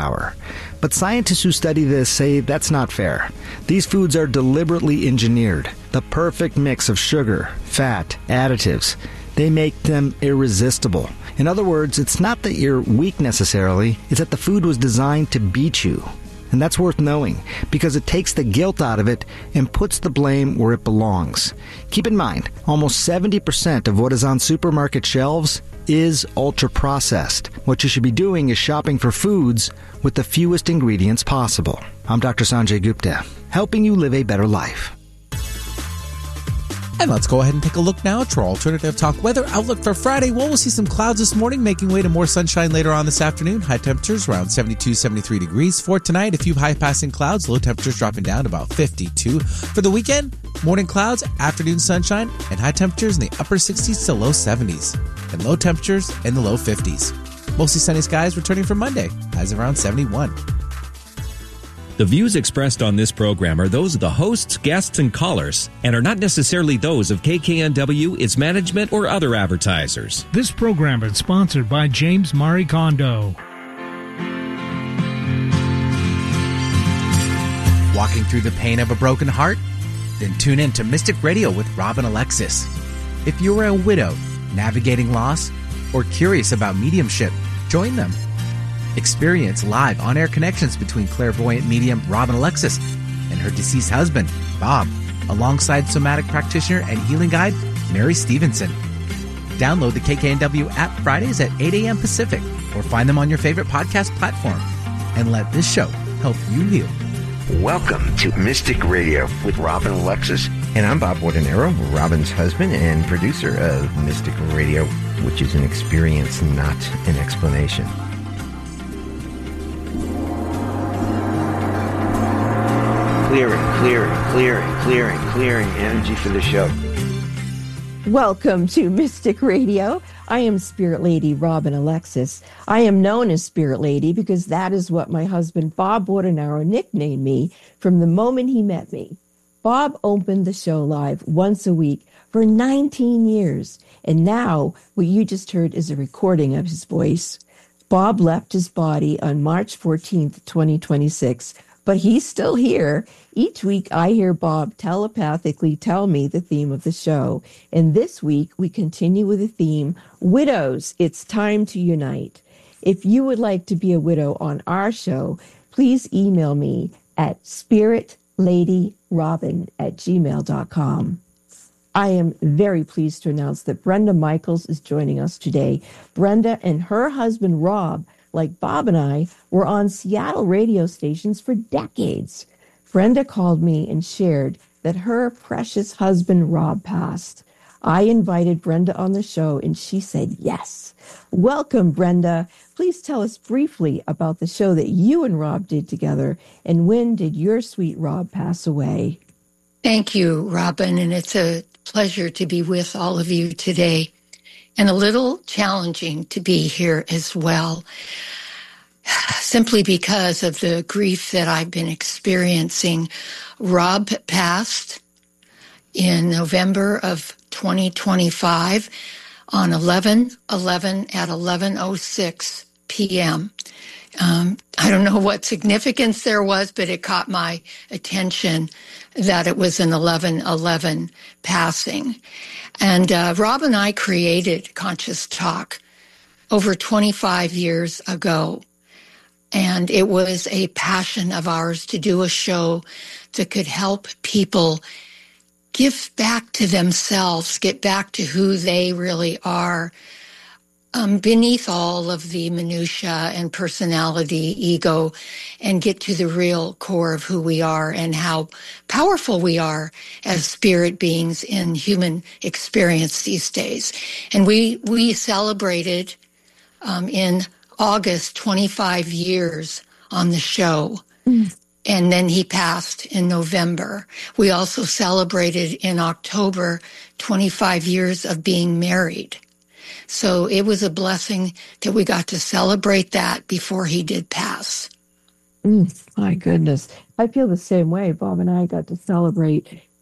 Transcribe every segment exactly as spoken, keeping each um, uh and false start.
power. But scientists who study this say that's not fair. These foods are deliberately engineered. The perfect mix of sugar, fat, additives. They make them irresistible. In other words, it's not that you're weak necessarily, it's that the food was designed to beat you. And that's worth knowing, because it takes the guilt out of it and puts the blame where it belongs. Keep in mind, almost seventy percent of what is on supermarket shelves is ultra-processed. What you should be doing is shopping for foods with the fewest ingredients possible. I'm Doctor Sanjay Gupta, helping you live a better life. And let's go ahead and take a look now at our Alternative Talk weather outlook for Friday. Well, we'll see some clouds this morning, making way to more sunshine later on this afternoon. High temperatures around seventy-two, seventy-three degrees. For tonight, a few high-passing clouds, low temperatures dropping down to about fifty-two. For the weekend, morning clouds, afternoon sunshine, and high temperatures in the upper sixties to low seventies. And low temperatures in the low fifties. Mostly sunny skies returning for Monday, highs around seventy-one. The views expressed on this program are those of the hosts, guests, and callers, and are not necessarily those of K K N W, its management, or other advertisers. This program is sponsored by James Murray Kondo. Walking through the pain of a broken heart? Then tune in to Mystic Radio with Rob and Alexis. If you are a widow, navigating loss, or curious about mediumship, join them. Experience live on-air connections between clairvoyant medium Rob and Alexis and her deceased husband, Bob, alongside somatic practitioner and healing guide, Mary Stevenson. Download the K K N W app Fridays at eight a.m. Pacific or find them on your favorite podcast platform. And let this show help you heal. Welcome to Mystic Radio with Robin Alexis. And I'm Bob Wardenero, Robin's husband and producer of Mystic Radio, which is an experience, not an explanation. Clearing, clearing, clearing, clearing, clearing energy for the show. Welcome to Mystic Radio. I am Spirit Lady Robin Alexis. I am known as Spirit Lady because that is what my husband Bob Wardenero nicknamed me from the moment he met me. Bob opened the show live once a week for nineteen years, and now what you just heard is a recording of his voice. Bob left his body on March fourteenth, twenty twenty-six, but he's still here. Each week, I hear Bob telepathically tell me the theme of the show. And this week, we continue with the theme, Widows, It's Time to Unite. If you would like to be a widow on our show, please email me at spiritladyrobin at gmail dot com. I am very pleased to announce that Brenda Michaels is joining us today. Brenda and her husband, Rob, like Bob and I, were on Seattle radio stations for decades. Brenda called me and shared that her precious husband, Rob, passed. I invited Brenda on the show, and she said yes. Welcome, Brenda. Please tell us briefly about the show that you and Rob did together, and when did your sweet Rob pass away? Thank you, Robin, and it's a pleasure to be with all of you today, and a little challenging to be here as well. Simply because of the grief that I've been experiencing. Rob passed in November of twenty twenty-five on eleven eleven at eleven oh six p.m. Um, I don't know what significance there was, but it caught my attention that it was an eleven eleven passing. And uh, Rob and I created Conscious Talk over twenty-five years ago. And it was a passion of ours to do a show that could help people give back to themselves, get back to who they really are, um, beneath all of the minutia and personality, ego, and get to the real core of who we are and how powerful we are as spirit beings in human experience these days. And we, we celebrated um, in August, twenty-five years on the show. Mm. And then he passed in November. We also celebrated in October, twenty-five years of being married. So it was a blessing that we got to celebrate that before he did pass. Mm, my goodness. I feel the same way. Bob and I got to celebrate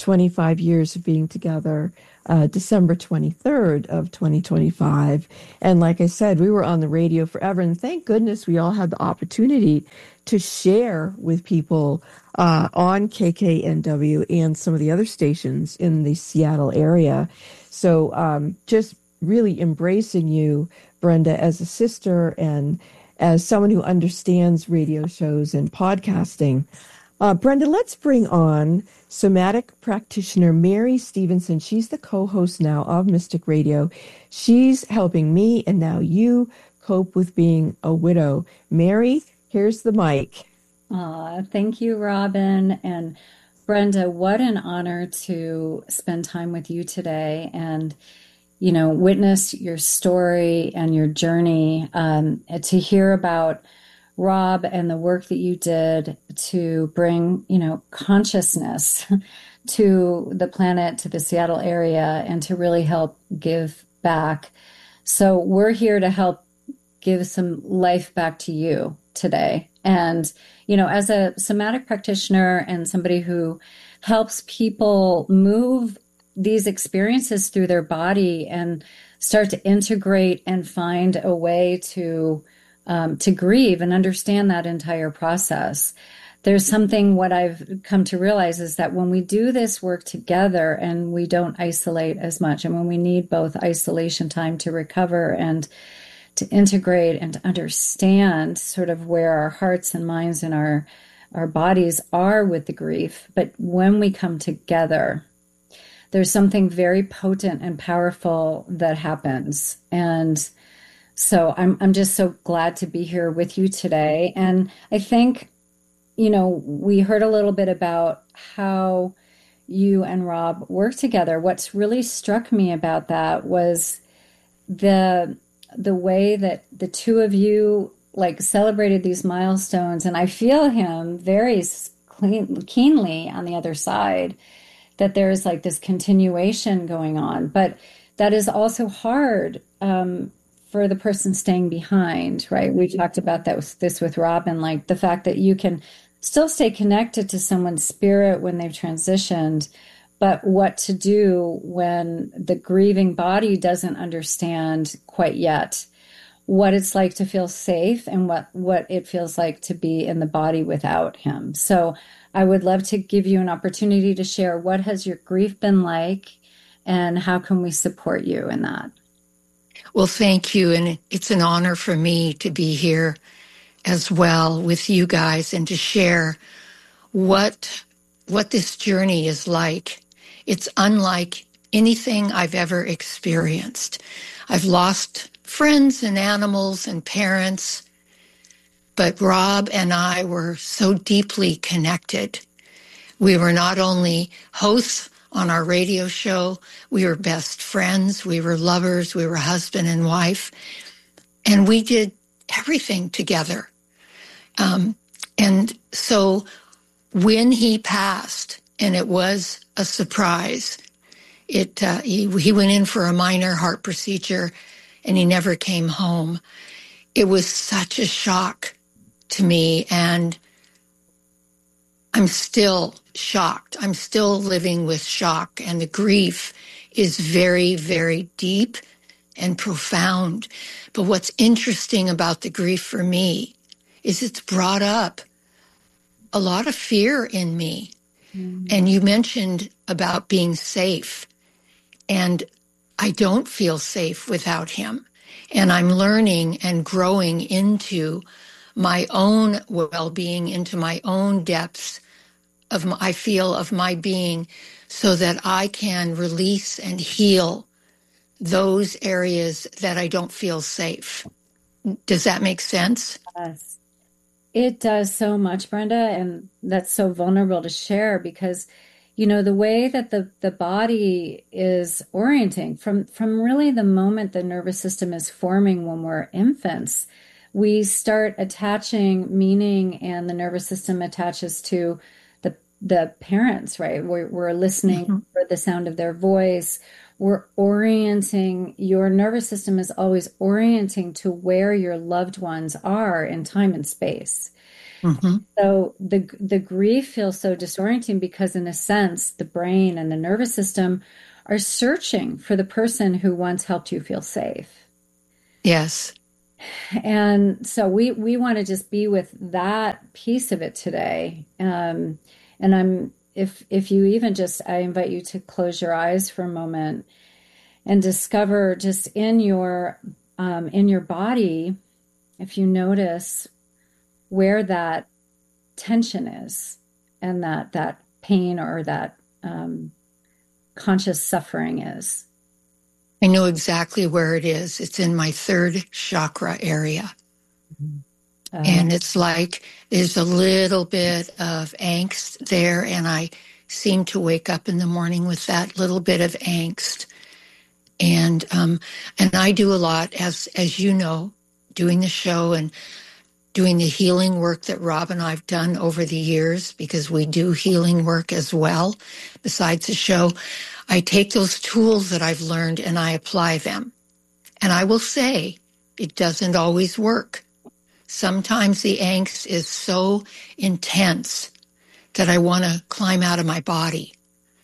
twenty-five years of being together, uh, December twenty-third of twenty twenty-five. And like I said, we were on the radio forever. And thank goodness we all had the opportunity to share with people uh, on K K N W and some of the other stations in the Seattle area. So um, just really embracing you, Brenda, as a sister and as someone who understands radio shows and podcasting. Uh, Brenda, let's bring on somatic practitioner Mary Stevenson. She's the co-host now of Mystic Radio. She's helping me and now you cope with being a widow. Mary, here's the mic. Uh, thank you, Robin. And Brenda, what an honor to spend time with you today and, you know, witness your story and your journey, um, to hear about Rob and the work that you did to bring, you know, consciousness to the planet, to the Seattle area, and to really help give back. So we're here to help give some life back to you today. And, you know, as a somatic practitioner and somebody who helps people move these experiences through their body and start to integrate and find a way to um, to grieve and understand that entire process. There's something, what I've come to realize is that when we do this work together and we don't isolate as much, and when we need both isolation time to recover and to integrate and to understand sort of where our hearts and minds and our our bodies are with the grief, but when we come together, there's something very potent and powerful that happens. And so I'm I'm just so glad to be here with you today. And I think, you know, we heard a little bit about how you and Rob work together. What's really struck me about that was the the way that the two of you like celebrated these milestones. And I feel him very clean, keenly on the other side, that there's like this continuation going on. But that is also hard um, for the person staying behind, right? We talked about that with this with Robin, like the fact that you can still stay connected to someone's spirit when they've transitioned, but what to do when the grieving body doesn't understand quite yet what it's like to feel safe and what, what it feels like to be in the body without him. So I would love to give you an opportunity to share what has your grief been like and how can we support you in that? Well, thank you. And it's an honor for me to be here as well with you guys and to share what what this journey is like. It's unlike anything I've ever experienced. I've lost friends and animals and parents, but Rob and I were so deeply connected. We were not only hosts on our radio show, we were best friends, we were lovers, we were husband and wife, and we did everything together. Um, and so when he passed, and it was a surprise, it uh, he, he went in for a minor heart procedure and he never came home. It was such a shock to me, and I'm still shocked. I'm still living with shock, and the grief is very, very deep and profound. But what's interesting about the grief for me is it's brought up a lot of fear in me. Mm-hmm. And you mentioned about being safe, and I don't feel safe without him. And I'm learning and growing into my own well-being, into my own depths of my, I feel of my being, so that I can release and heal those areas that I don't feel safe. Does that make sense? Yes, it does so much, Brenda. And that's so vulnerable to share because, you know, the way that the, the body is orienting from, from really the moment the nervous system is forming when we're infants, we start attaching meaning, and the nervous system attaches to the the parents, right? We're, we're listening mm-hmm. for the sound of their voice. we're orienting, your nervous system is always orienting to where your loved ones are in time and space. Mm-hmm. So the the grief feels so disorienting because, in a sense, the brain and the nervous system are searching for the person who once helped you feel safe. Yes. And so we, we want to just be with that piece of it today. Um, and I'm, if, if you even just, I invite you to close your eyes for a moment and discover just in your, um, in your body, if you notice where that tension is and that, that pain or that, um, conscious suffering is. I know exactly where it is. It's in my third chakra area. Mm-hmm. Uh, and it's like there's a little bit of angst there, and I seem to wake up in the morning with that little bit of angst. And um, and I do a lot, as as you know, doing the show and doing the healing work that Rob and I've done over the years, because we do healing work as well besides the show. I take those tools that I've learned and I apply them. And I will say, it doesn't always work. Sometimes the angst is so intense that I want to climb out of my body.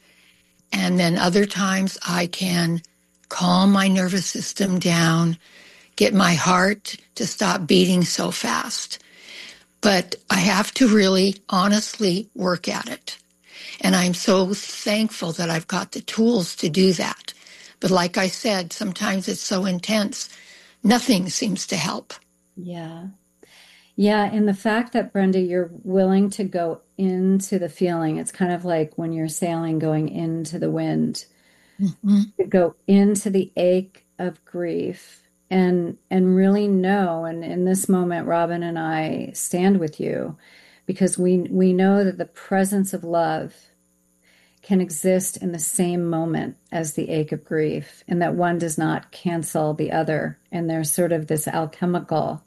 And then other times I can calm my nervous system down, get my heart to stop beating so fast. But I have to really honestly work at it. And I'm so thankful that I've got the tools to do that. But like I said, sometimes it's so intense, nothing seems to help. Yeah. Yeah. And the fact that, Brenda, you're willing to go into the feeling, it's kind of like when you're sailing going into the wind, mm-hmm. to go into the ache of grief and and really know. And in this moment, Robin and I stand with you, because we we know that the presence of love can exist in the same moment as the ache of grief, and that one does not cancel the other. And there's sort of this alchemical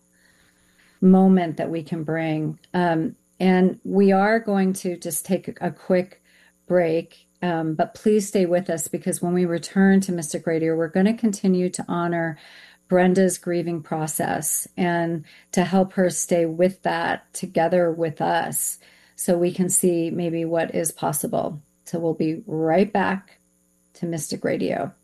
moment that we can bring. Um, and we are going to just take a, a quick break, um, but please stay with us, because when we return to Mystic Radio, we're going to continue to honor Brenda's grieving process and to help her stay with that together with us, so we can see maybe what is possible. So we'll be right back to Mystic Radio.